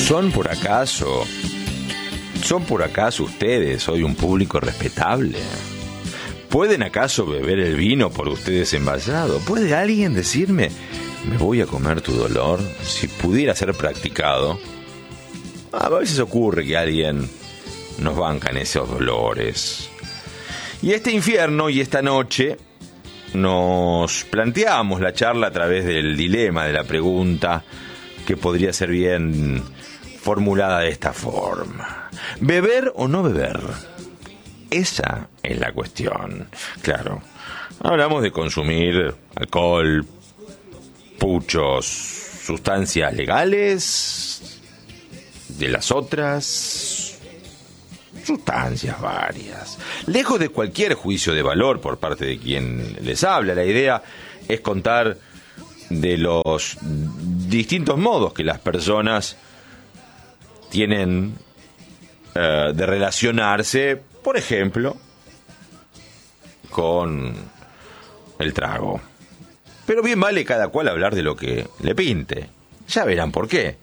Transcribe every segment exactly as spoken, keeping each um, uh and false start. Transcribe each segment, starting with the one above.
¿Son por acaso, son por acaso ustedes hoy un público respetable? ¿Pueden acaso beber el vino por ustedes envasado? ¿Puede alguien decirme, me voy a comer tu dolor, si pudiera ser practicado? A veces ocurre que alguien nos banca en esos dolores. Y este infierno y esta noche nos planteamos la charla a través del dilema, de la pregunta que podría ser bien formulada de esta forma: ¿beber o no beber? Esa es la cuestión. Claro, hablamos de consumir alcohol, puchos, sustancias legales, de las otras sustancias varias. Lejos de cualquier juicio de valor por parte de quien les habla, la idea es contar de los distintos modos que las personas tienen uh, de relacionarse, por ejemplo, con el trago. Pero bien vale cada cual hablar de lo que le pinte. Ya verán por qué.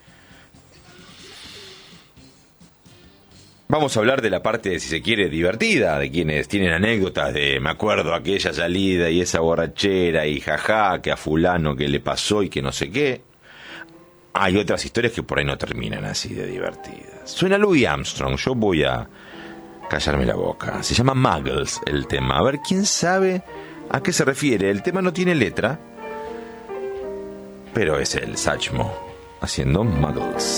Vamos a hablar de la parte, si se quiere, divertida, de quienes tienen anécdotas de me acuerdo aquella salida y esa borrachera y jajá, que a fulano que le pasó y que no sé qué. Hay otras historias que por ahí no terminan así de divertidas. Suena Louis Armstrong, yo voy a callarme la boca. Se llama Muggles el tema. A ver, ¿quién sabe a qué se refiere? El tema no tiene letra, pero es el Satchmo haciendo Muggles.